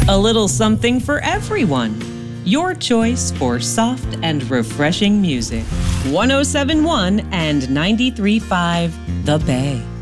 A little something for everyone. Your choice for soft and refreshing music. 107.1 and 93.5 The Bay.